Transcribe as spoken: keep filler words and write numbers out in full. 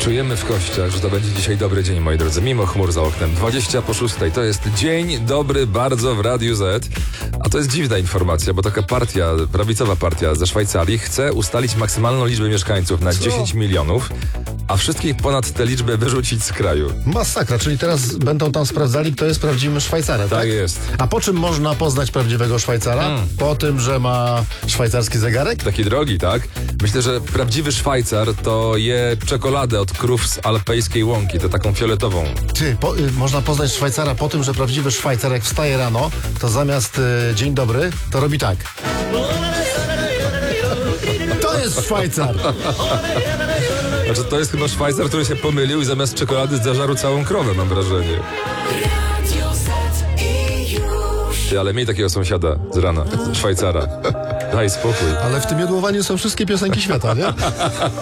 Czujemy w kościach, że to będzie dzisiaj dobry dzień, moi drodzy. Mimo chmur za oknem. dwadzieścia po szóstej. To jest dzień dobry bardzo w Radiu Z. A to jest dziwna informacja, bo taka partia, prawicowa partia ze Szwajcarii chce ustalić maksymalną liczbę mieszkańców na Co? dziesięć milionów, a wszystkich ponad tę liczbę wyrzucić z kraju. Masakra, czyli teraz będą tam sprawdzali, kto jest prawdziwym Szwajcarem, tak? Tak jest. A po czym można poznać prawdziwego Szwajcara? Hmm. Po tym, że ma szwajcarski zegarek? Taki drogi, tak? Myślę, że prawdziwy Szwajcar to je czekoladę od krów z alpejskiej łąki, tę taką fioletową. Ty, po, y, można poznać Szwajcara po tym, że prawdziwy Szwajcar jak wstaje rano, to zamiast y, dzień dobry, to robi tak. To jest Szwajcar! Znaczy, to jest chyba Szwajcar, który się pomylił i zamiast czekolady zażarł całą krowę, mam wrażenie. Ty, ale miej takiego sąsiada z rana, Szwajcara. Daj spokój. Ale w tym jodłowaniu są wszystkie piosenki świata, nie?